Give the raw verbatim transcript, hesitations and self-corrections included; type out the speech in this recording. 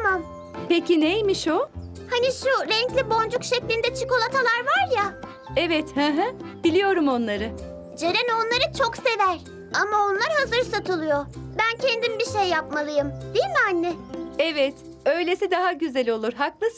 yapamam. Peki neymiş o? Hani şu renkli boncuk şeklinde çikolatalar var ya. Evet, hı hı. Biliyorum onları. Ceren onları çok sever. Ama onlar hazır satılıyor. Ben kendim bir şey yapmalıyım. Değil mi anne? Evet, öylesi daha güzel olur. Haklısın.